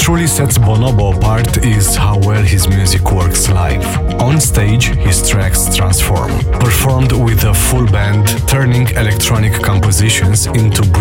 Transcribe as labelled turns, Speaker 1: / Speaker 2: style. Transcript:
Speaker 1: truly sets Bonobo apart is how well his music works live. On stage, his tracks transform, performed with a full band, turning electronic compositions into